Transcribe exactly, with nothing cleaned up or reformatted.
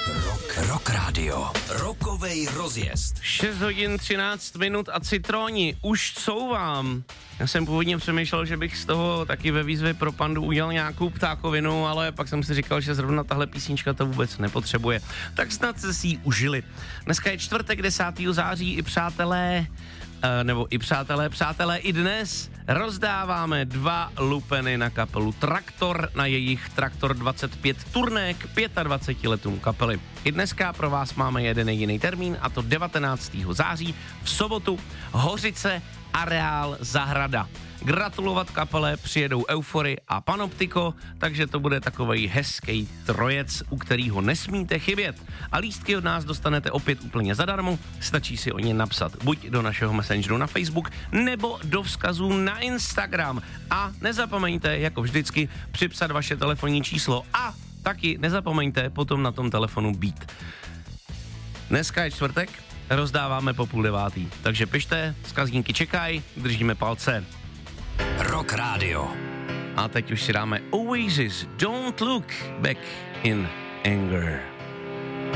Rock, Rock Radio. Rockovej rozjezd. šest hodin třináct minut a citróni už couvám. Já jsem původně přemýšlel, že bych z toho taky ve výzvě pro Pandu udělal nějakou ptákovinu, ale pak jsem si říkal, že zrovna tahle písnička to vůbec nepotřebuje. Tak snad se si ji užili. Dneska je čtvrtek desátého září i přátelé, nebo i přátelé, přátelé i dnes rozdáváme dva lupeny na kapelu Traktor na jejich Traktor dvacet pět turné k dvaceti pěti letům kapely. I dneska pro vás máme jeden jediný termín, a to devatenáctého září v sobotu Hořice, areál Zahrada. Gratulovat kapele přijedou Eufory a Panoptiko, takže to bude takovej hezký trojec, u kterého nesmíte chybět. A lístky od nás dostanete opět úplně zadarmo, stačí si o ně napsat buď do našeho messengeru na Facebook, nebo do vzkazu na Instagram. A nezapomeňte, jako vždycky, připsat vaše telefonní číslo a taky nezapomeňte potom na tom telefonu být. Dneska je čtvrtek, rozdáváme po půl devátý, takže pište, vzkazníky čekají, držíme palce. Rock Radio. A teď už si dáme Oasis, Don't Look Back in Anger.